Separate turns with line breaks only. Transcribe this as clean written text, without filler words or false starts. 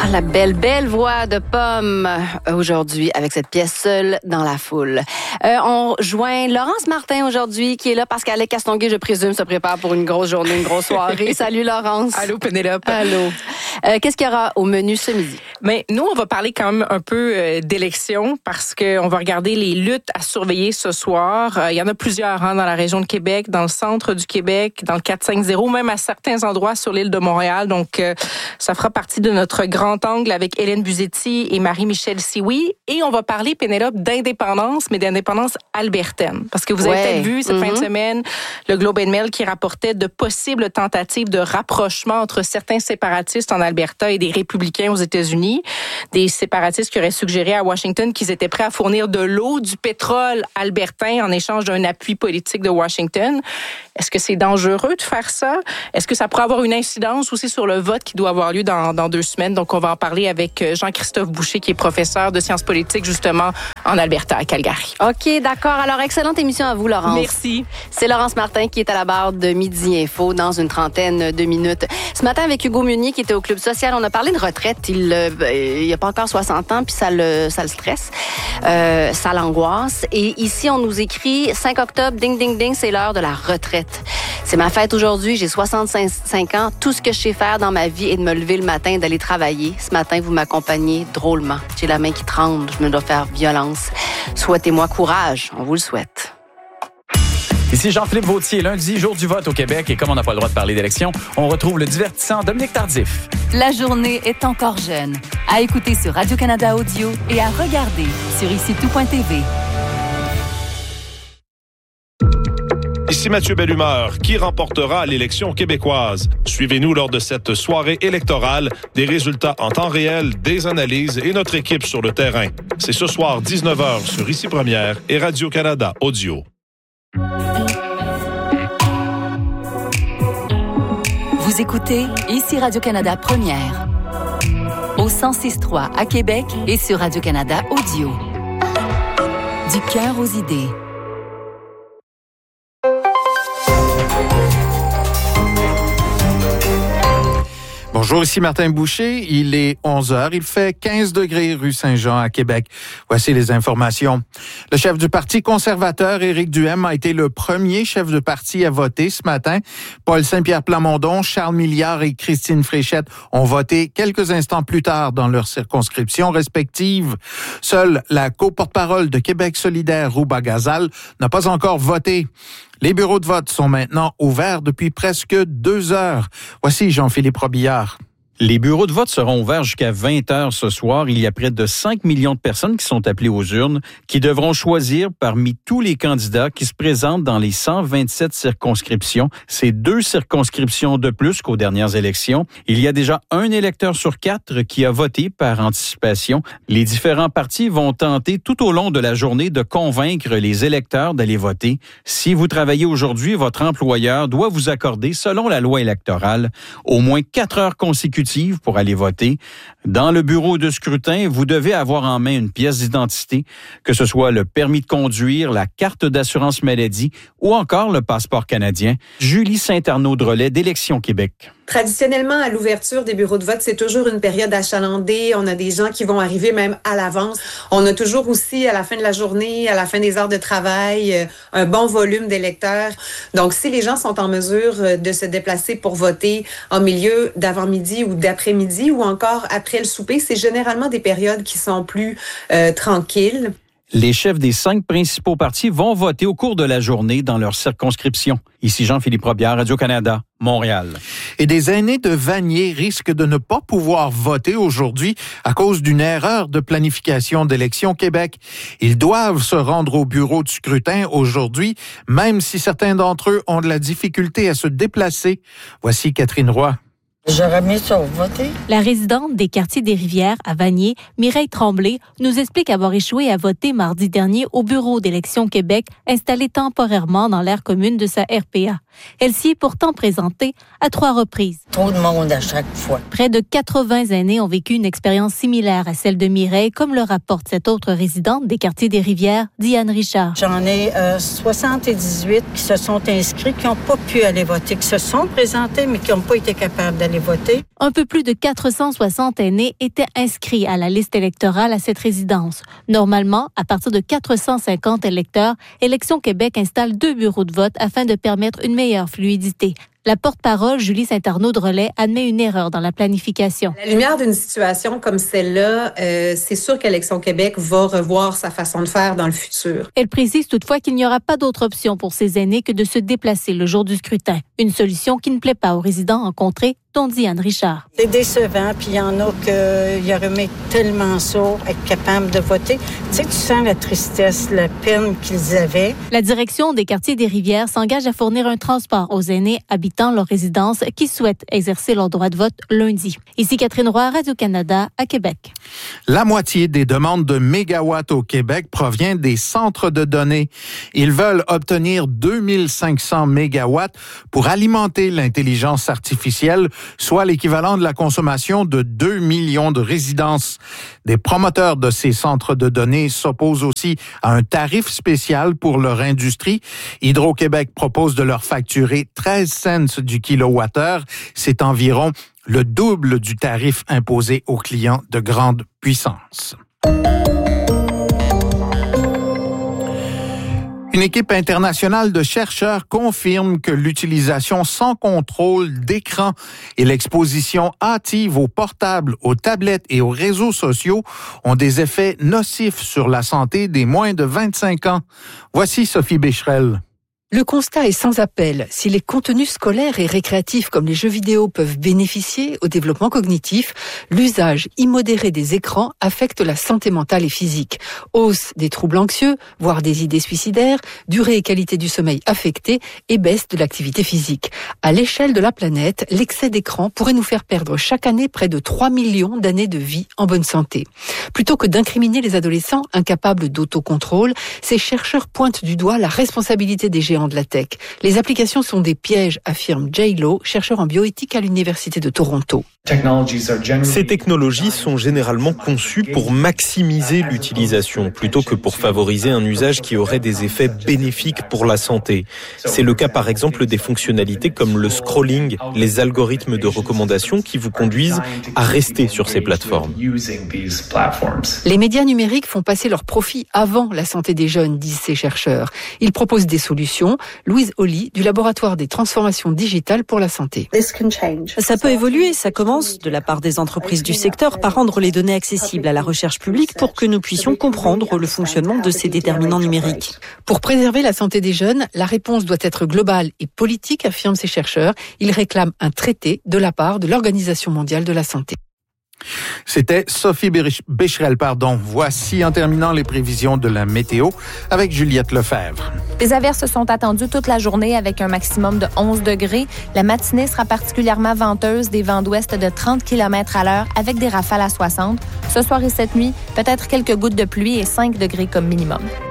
la belle voix de Pomme aujourd'hui avec cette pièce Seule dans la foule. On joint Laurence Martin aujourd'hui qui est là parce qu'Alec Castonguay, je présume, se prépare pour une grosse journée, une grosse soirée. Salut Laurence.
Allô Pénélope.
Allô. Qu'est-ce qu'il y aura au menu ce midi?
Mais nous, on va parler quand même un peu d'élections parce qu'on va regarder les luttes à surveiller ce soir. Il y en a plusieurs dans la région de Québec, dans le centre du Québec, dans le 450, même à certains endroits sur l'île de Montréal. Donc, ça fera partie de notre grand angle avec Hélène Buzetti et Marie-Michel Sioui. Et on va parler, Pénélope, d'indépendance, mais d'indépendance albertaine. Parce que vous avez peut-être vu cette fin de semaine le Globe and Mail qui rapportait de possibles tentatives de rapprochement entre certains séparatistes en Alberta et des républicains aux États-Unis. Des séparatistes qui auraient suggéré à Washington qu'ils étaient prêts à fournir de l'eau, du pétrole albertain en échange d'un appui politique de Washington. Est-ce que c'est dangereux de faire ça? Est-ce que ça pourrait avoir une incidence aussi sur le vote qui doit avoir lieu dans 2 semaines? Donc, on va en parler avec Jean-Christophe Boucher, qui est professeur de sciences politiques, justement, en Alberta, à Calgary.
OK, d'accord. Alors, excellente émission à vous, Laurence.
Merci.
C'est Laurence Martin qui est à la barre de Midi Info dans une trentaine de minutes. Ce matin, avec Hugo Meunier, qui était au Club social, on a parlé de retraite. Il a pas encore 60 ans, puis ça le stresse. Ça l'angoisse. Et ici, on nous écrit 5 octobre, ding, ding, ding, c'est l'heure de la retraite. C'est ma fête aujourd'hui, j'ai 65 ans. Tout ce que je sais faire dans ma vie est de me lever le matin et d'aller travailler. Ce matin, vous m'accompagnez drôlement. J'ai la main qui tremble, je me dois faire violence. Souhaitez-moi courage, on vous le souhaite.
Ici Jean-Philippe Vautier, lundi, jour du vote au Québec. Et comme on n'a pas le droit de parler d'élection, on retrouve le divertissant Dominique Tardif.
La journée est encore jeune. À écouter sur Radio-Canada Audio et à regarder sur IciTout.tv.
Ici Mathieu Bellumeur, qui remportera l'élection québécoise. Suivez-nous lors de cette soirée électorale, des résultats en temps réel, des analyses et notre équipe sur le terrain. C'est ce soir 19h sur Ici Première et Radio-Canada Audio.
Vous écoutez Ici Radio-Canada Première. Au 106.3 à Québec et sur Radio-Canada Audio. Du cœur aux idées.
Bonjour, ici Martin Boucher. Il est 11h. Il fait 15 degrés rue Saint-Jean à Québec. Voici les informations. Le chef du Parti conservateur, Éric Duhaime, a été le premier chef de parti à voter ce matin. Paul Saint-Pierre Plamondon, Charles Milliard et Christine Fréchette ont voté quelques instants plus tard dans leurs circonscriptions respectives. Seule la co-porte-parole de Québec solidaire, Rouba Ghazal, n'a pas encore voté. Les bureaux de vote sont maintenant ouverts depuis presque 2 heures. Voici Jean-Philippe Robillard.
Les bureaux de vote seront ouverts jusqu'à 20 heures ce soir. Il y a près de 5 millions de personnes qui sont appelées aux urnes, qui devront choisir parmi tous les candidats qui se présentent dans les 127 circonscriptions. C'est 2 circonscriptions de plus qu'aux dernières élections. Il y a déjà 1 électeur sur 4 qui a voté par anticipation. Les différents partis vont tenter tout au long de la journée de convaincre les électeurs d'aller voter. Si vous travaillez aujourd'hui, votre employeur doit vous accorder, selon la loi électorale, au moins 4 heures consécutives pour aller voter. Dans le bureau de scrutin, vous devez avoir en main une pièce d'identité, que ce soit le permis de conduire, la carte d'assurance maladie ou encore le passeport canadien. Julie Saint-Arnaud-Drolet d'Élections Québec.
Traditionnellement, à l'ouverture des bureaux de vote, c'est toujours une période achalandée. On a des gens qui vont arriver même à l'avance. On a toujours aussi, à la fin de la journée, à la fin des heures de travail, un bon volume d'électeurs. Donc, si les gens sont en mesure de se déplacer pour voter en milieu d'avant-midi ou d'après-midi ou encore après le souper, c'est généralement des périodes qui sont plus tranquilles.
Les chefs des 5 principaux partis vont voter au cours de la journée dans leur circonscription. Ici Jean-Philippe Robillard, Radio-Canada, Montréal.
Et des aînés de Vanier risquent de ne pas pouvoir voter aujourd'hui à cause d'une erreur de planification d'Élections Québec. Ils doivent se rendre au bureau de scrutin aujourd'hui, même si certains d'entre eux ont de la difficulté à se déplacer. Voici Catherine Roy.
J'aurais mis ça voter.
La résidente des quartiers des Rivières à Vanier, Mireille Tremblay, nous explique avoir échoué à voter mardi dernier au bureau d'Élections Québec, installé temporairement dans l'aire commune de sa RPA. Elle s'y est pourtant présentée à 3 reprises.
Trop de monde à chaque fois.
Près de 80 aînés ont vécu une expérience similaire à celle de Mireille, comme le rapporte cette autre résidente des quartiers des Rivières, Diane Richard.
J'en ai 78 qui se sont inscrits, qui n'ont pas pu aller voter, qui se sont présentés, mais qui n'ont pas été capables d'aller voter.
Un peu plus de 460 aînés étaient inscrits à la liste électorale à cette résidence. Normalement, à partir de 450 électeurs, Élections Québec installe 2 bureaux de vote afin de permettre une meilleure fluidité. La porte-parole, Julie Saint-Arnaud de Relais, admet une erreur dans la planification.
À la lumière d'une situation comme celle-là, c'est sûr qu'Élections Québec va revoir sa façon de faire dans le futur.
Elle précise toutefois qu'il n'y aura pas d'autre option pour ces aînés que de se déplacer le jour du scrutin. Une solution qui ne plaît pas aux résidents rencontrés, dont Diane Richard.
C'est décevant, puis il y en a qui auraient aimé tellement ça, être capables de voter. Tu sais, tu sens la tristesse, la peine qu'ils avaient.
La direction des quartiers des Rivières s'engage à fournir un transport aux aînés habitant leur résidence qui souhaitent exercer leur droit de vote lundi. Ici Catherine Roy, Radio-Canada, à Québec.
La moitié des demandes de mégawatts au Québec provient des centres de données. Ils veulent obtenir 2500 mégawatts pour alimenter l'intelligence artificielle, soit l'équivalent de la consommation de 2 millions de résidences. Des promoteurs de ces centres de données s'opposent aussi à un tarif spécial pour leur industrie. Hydro-Québec propose de leur facturer 13 cents du kilowattheure. C'est environ le double du tarif imposé aux clients de grande puissance. Une équipe internationale de chercheurs confirme que l'utilisation sans contrôle d'écran et l'exposition hâtive aux portables, aux tablettes et aux réseaux sociaux ont des effets nocifs sur la santé des moins de 25 ans. Voici Sophie Becherel.
Le constat est sans appel. Si les contenus scolaires et récréatifs comme les jeux vidéo peuvent bénéficier au développement cognitif, l'usage immodéré des écrans affecte la santé mentale et physique. Hausse des troubles anxieux, voire des idées suicidaires, durée et qualité du sommeil affectée et baisse de l'activité physique. À l'échelle de la planète, l'excès d'écran pourrait nous faire perdre chaque année près de 3 millions d'années de vie en bonne santé. Plutôt que d'incriminer les adolescents incapables d'autocontrôle, ces chercheurs pointent du doigt la responsabilité des géants de la tech. Les applications sont des pièges, affirme Jay Lowe, chercheur en bioéthique à l'Université de Toronto.
Ces technologies sont généralement conçues pour maximiser l'utilisation plutôt que pour favoriser un usage qui aurait des effets bénéfiques pour la santé. C'est le cas par exemple des fonctionnalités comme le scrolling, les algorithmes de recommandation qui vous conduisent à rester sur ces plateformes.
Les médias numériques font passer leurs profits avant la santé des jeunes, disent ces chercheurs. Ils proposent des solutions. Louise Holly, du laboratoire des transformations digitales pour la santé.
Ça peut évoluer, ça commence de la part des entreprises du secteur par rendre les données accessibles à la recherche publique pour que nous puissions comprendre le fonctionnement de ces déterminants numériques.
Pour préserver la santé des jeunes, la réponse doit être globale et politique, affirment ces chercheurs. Ils réclament un traité de la part de l'Organisation mondiale de la santé.
C'était Sophie Becherel, Voici en terminant les prévisions de la météo avec Juliette Lefebvre.
Les averses sont attendues toute la journée avec un maximum de 11 degrés. La matinée sera particulièrement venteuse, des vents d'ouest de 30 km à l'heure avec des rafales à 60. Ce soir et cette nuit, peut-être quelques gouttes de pluie et 5 degrés comme minimum.